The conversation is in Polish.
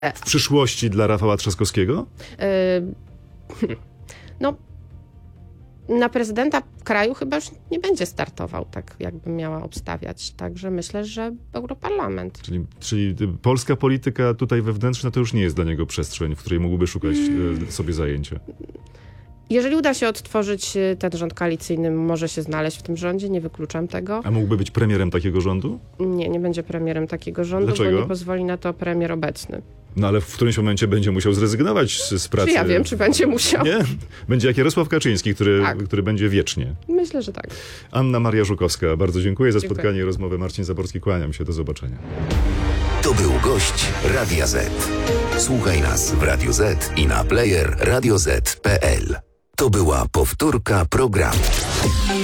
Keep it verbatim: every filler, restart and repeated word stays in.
w przyszłości dla Rafała Trzaskowskiego? Yy, no, na prezydenta kraju chyba już nie będzie startował, tak jakby miała obstawiać. Także myślę, że Europarlament. Czyli, czyli polska polityka tutaj wewnętrzna to już nie jest dla niego przestrzeń, w której mógłby szukać hmm. sobie zajęcia. Jeżeli uda się odtworzyć ten rząd koalicyjny, może się znaleźć w tym rządzie, nie wykluczam tego. A mógłby być premierem takiego rządu? Nie, nie będzie premierem takiego rządu, Dlaczego? Bo nie pozwoli na to premier obecny. No ale w którymś momencie będzie musiał zrezygnować z, z pracy. Czy ja wiem, czy będzie musiał. Nie? Będzie jak Jarosław Kaczyński, który, tak. który będzie wiecznie. Myślę, że tak. Anna Maria Żukowska, bardzo dziękuję za Dziękuję. spotkanie i rozmowę. Marcin Zaborski, kłaniam się, do zobaczenia. To był gość Radia Z. Słuchaj nas w Radio Z i na player radio zet kropka pe el. To była powtórka programu.